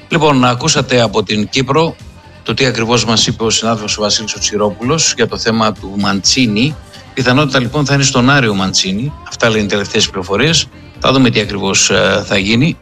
Λοιπόν, ακούσατε από την Κύπρο το τι ακριβώς μας είπε ο συνάδελφος ο Βασίλης ο Τσιρόπουλος για το θέμα του Μαντσίνη. Πιθανότητα λοιπόν θα είναι στον Άριο Μαντσίνη. Αυτά λένε οι τελευταίες πληροφορίες. Θα δούμε τι ακριβώς θα γίνει.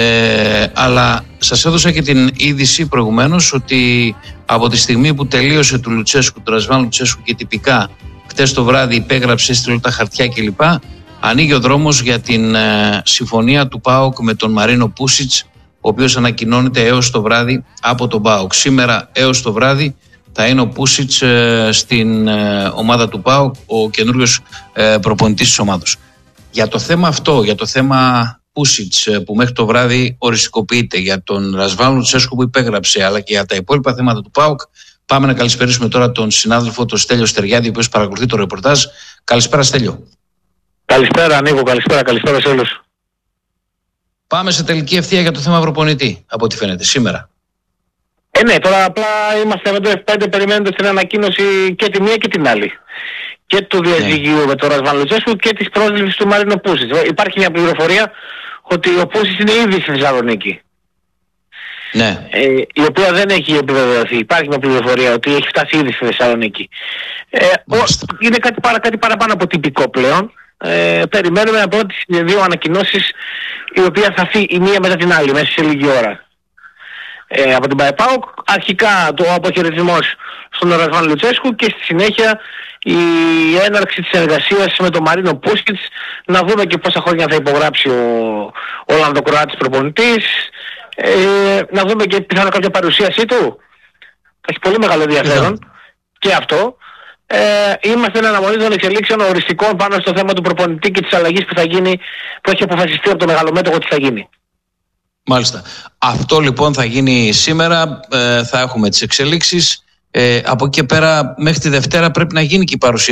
Αλλά σας έδωσα και την είδηση προηγουμένως ότι από τη στιγμή που τελείωσε του Λουτσέσκου, του Ρασβάν Λουτσέσκου και τυπικά χτες το βράδυ υπέγραψε, έστειλε τα χαρτιά κλπ. Ανοίγει ο δρόμος για την συμφωνία του ΠΑΟΚ με τον Μαρίνο Πούσιτς, ο οποίος ανακοινώνεται έως το βράδυ από τον ΠΑΟΚ. Σήμερα έως το βράδυ θα είναι ο Πούσιτς στην ομάδα του ΠΑΟΚ, ο καινούριος προπονητής της ομάδος. Για το θέμα αυτό, για το θέμα Πούσιτς που μέχρι το βράδυ οριστικοποιείται, για τον Ρασβάν Λουτσέσκου που υπέγραψε, αλλά και για τα υπόλοιπα θέματα του ΠΑΟΚ, πάμε να καλησπερίσουμε τώρα τον συνάδελφο τον Στέλιο Στεριάδη, ο οποίος παρακολουθεί το ρεπορτάζ. Καλησπέρα, Στέλιο. Καλησπέρα, Νίκο, καλησπέρα σε όλους. Πάμε σε τελική ευθεία για το θέμα προπονητή, από ό,τι φαίνεται, σήμερα. Ναι, τώρα απλά είμαστε με το F5 περιμένοντας την ανακοίνωση και τη μία και την άλλη. Και του διαζυγίου με τον Ρασβάν Λουτσέσκου και της πρόσληψης του Μαρίνο Πούσιτς. Υπάρχει μια πληροφορία ότι ο Πούσιτς είναι ήδη στη Θεσσαλονίκη. Ναι. Η οποία δεν έχει επιβεβαιωθεί. Υπάρχει μια πληροφορία ότι έχει φτάσει ήδη στη Θεσσαλονίκη. Είναι κάτι παραπάνω από τυπικό πλέον. Περιμένουμε από τις δύο ανακοινώσεις, η οποία θα έρθει η μία μετά την άλλη μέσα σε λίγη ώρα. Από την ΠΑΟΚ, αρχικά το αποχαιρετισμός στον Ρασβάν Λουτσέσκου και στη συνέχεια η έναρξη της εργασίας με τον Μαρίνο Πούσιτς, να δούμε και πόσα χρόνια θα υπογράψει ο Ολλανδοκροάτης προπονητής, να δούμε και πιθανόν κάποια παρουσίασή του. Έχει πολύ μεγάλο ενδιαφέρον και αυτό. Είμαστε εν αναμονή των εξελίξεων οριστικών πάνω στο θέμα του προπονητή και της αλλαγής που θα γίνει, που έχει αποφασιστεί από το μεγαλομέτωχο τι θα γίνει. Μάλιστα. Αυτό λοιπόν θα γίνει σήμερα, θα έχουμε τις εξελίξεις. Από εκεί και πέρα μέχρι τη Δευτέρα πρέπει να γίνει και η παρουσία